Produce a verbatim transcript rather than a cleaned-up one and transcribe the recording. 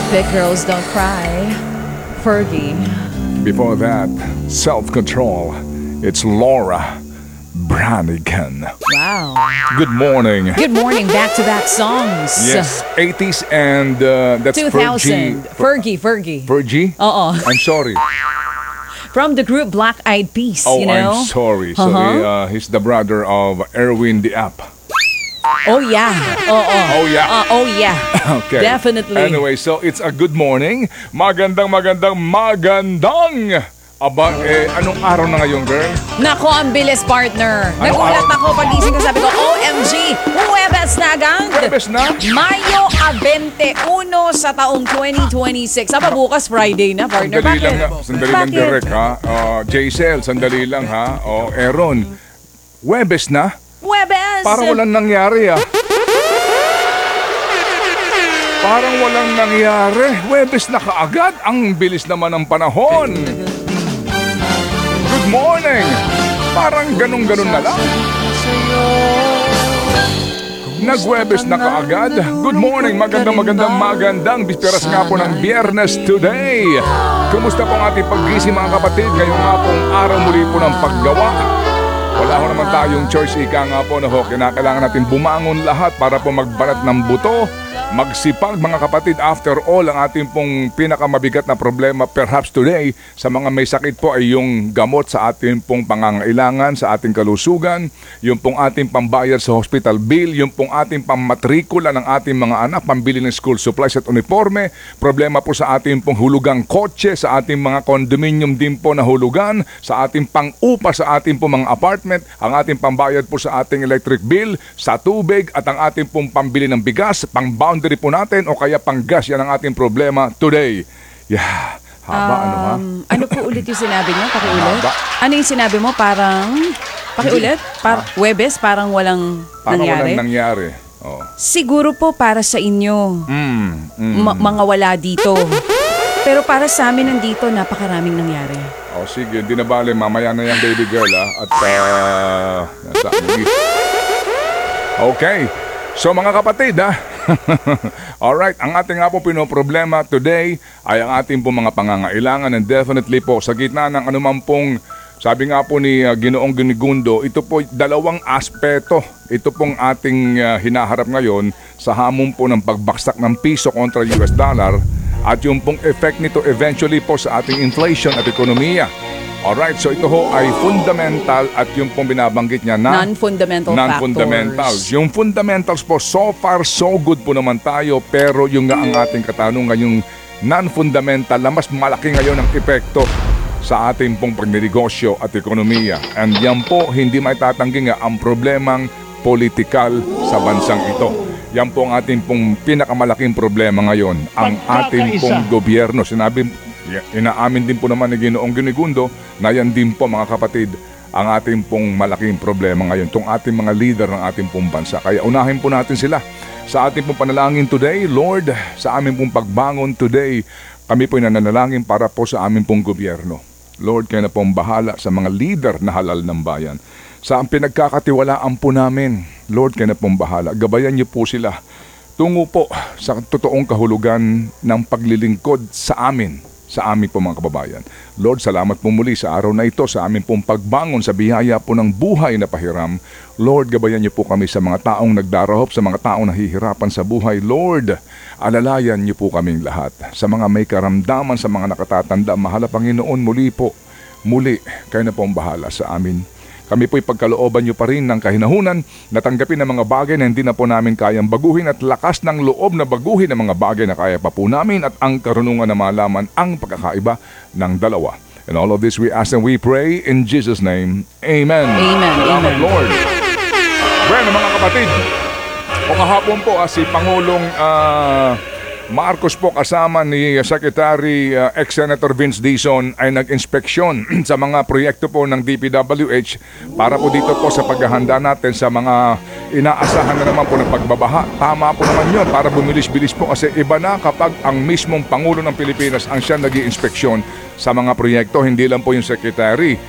Big Girls Don't Cry, Fergie. Before that, Self-Control. It's Laura Branigan. Wow. Good morning. Good morning, back-to-back songs. Yes, eighties and uh, that's two thousand. Fergie. Fergie, Fergie. Fergie? Oo. I'm sorry. From the group Black Eyed Peas, Oh, you know? I'm sorry. So Uh-huh. he, uh, he's the brother of Erwin the App. Oh, yeah. Oo. Oh, yeah. Uh, oh, yeah. Okay. Definitely. Anyway, so it's a good morning. Magandang, magandang, magandang. Aba, eh, anong araw na ngayon, girl? Nako, ang bilis, partner. Ano Nagulat araw? ako pagising ko, sabi ko, O M G, Huwebes na gang. Huwebes na? Mayo a twenty-one sa taong twenty twenty-six. Aba, bukas Friday na, partner. Sandali Bakit? lang, nga- sandali lang, Bakit? Derek, ha? Uh, J-Cell, sandali lang, ha? O, Aaron, Huwebes na? Huwebes! Parang walang nangyari, ah. Parang walang nangyari. Huwebes na kaagad. Ang bilis naman ng panahon. Good morning. Parang ganun-ganun na lang. Nag-Huwebes na kaagad. Good morning. Magandang magandang magandang bisperas nga po ng Biyernes today. Kumusta po ang ating paggising mga kapatid? Ngayong nga pong araw muli po ng paggawa. Wala ho naman tayong choice, ika nga po na ho. Kinakailangan natin bumangon lahat para po magbalat ng buto. Magsipag mga kapatid, after all, ang ating pong pinakamabigat na problema perhaps today sa mga may sakit po ay yung gamot sa ating pong pangangailangan, sa ating kalusugan, yung pong ating pambayad sa hospital bill, yung pong ating pamatrikula ng ating mga anak, pambili ng school supplies at uniforme, problema po sa ating pong hulugang kotse, sa ating mga condominium din po na hulugan, sa ating pang-upa sa ating pong mga apartment, ang ating pambayad po sa ating electric bill, sa tubig at ang ating pong pambili ng bigas, pang-boundary po natin o kaya pang-gas, yan ang ating problema today. Yeah, haba ano ha? Um, ano po ulit yung sinabi niyo? Pakiulit? Haba. Ano yung sinabi mo? Parang... Pakiulit? Par Huwebes? Parang walang Parang nangyari? walang nangyari. Oh. Siguro po para sa inyo. Mm, mm. Ma- mga wala dito. Pero para sa amin nandito, napakaraming nangyari. Oh, sige, di na bale, mamaya na yan baby girl ha. At uh, nasa okay. So mga kapatid ha. Alright, ang ating nga po pinoproblema today ay ang ating po mga pangangailangan and definitely po sa gitna ng anuman pong sabi nga po ni uh, Ginoong Ginigundo, ito po dalawang aspeto. Ito pong ating uh, hinaharap ngayon sa hamon po ng pagbaksak ng piso kontra U S dollar at yung pong effect nito eventually po sa ating inflation at ekonomiya. Alright, so ito ho ay fundamental at yung pong binabanggit niya na Non-fundamental non-fundamentals. factors. Yung fundamentals po, so far so good po naman tayo, pero yung nga ang ating katanungan, yung non-fundamental na mas malaki ngayon ang epekto sa ating pong pagnegosyo at ekonomiya. And yan po, hindi may tatanggi nga ang problemang politikal sa bansang ito. Yan po ang ating pong pinakamalaking problema ngayon, ang ating pong gobyerno. Sinabi inaamin din po naman ni Ginoong Ginigundo na yan din po mga kapatid ang ating pong malaking problema ngayon, itong ating mga leader ng ating pong bansa. Kaya unahin po natin sila sa ating pong panalangin today. Lord, sa aming pong pagbangon today, kami po nananalangin para po sa aming pong gobyerno. Lord, kayo na pong bahala sa mga leader na halal ng bayan. Sa ang pinagkakatiwalaan po namin, Lord, kayo na pong bahala. Gabayan niyo po sila tungo po sa totoong kahulugan ng paglilingkod sa amin, sa amin po mga kababayan. Lord, salamat po muli sa araw na ito, sa amin pong pagbangon sa biyaya po ng buhay na pahiram. Lord, gabayan niyo po kami sa mga taong nagdarahop, sa mga taong nahihirapan sa buhay. Lord, alalayan niyo po kaming lahat. Sa mga may karamdaman, sa mga nakatatanda, mahal na Panginoon, muli po, muli, kayo na pong bahala sa amin. Kami po'y pagkalooban niyo pa rin ng kahinahunan na tanggapin ang mga bagay na hindi na po namin kayang baguhin at lakas ng loob na baguhin ang mga bagay na kaya pa po namin at ang karunungan na malaman ang pagkakaiba ng dalawa. And all of this we ask and we pray in Jesus' name. Amen. Amen. Salamat, Amen. Lord. Bueno, mga kapatid, o kahapon po ah, si Pangulong ah, Marcos po kasama ni Secretary uh, ex-Senator Vince Dizon ay nag-inspeksyon sa mga proyekto po ng D P W H para po dito po sa paghahanda natin sa mga inaasahan na naman po ng pagbabaha. Tama po naman yun para bumilis-bilis po kasi iba na kapag ang mismong Pangulo ng Pilipinas ang siya nag-i-inspeksyon sa mga proyekto, hindi lang po yung Secretary.